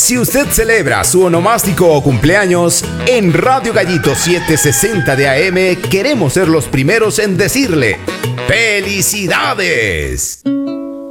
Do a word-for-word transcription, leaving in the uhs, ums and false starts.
Si usted celebra su onomástico o cumpleaños, en Radio Gallito setecientos sesenta de A M queremos ser los primeros en decirle ¡felicidades!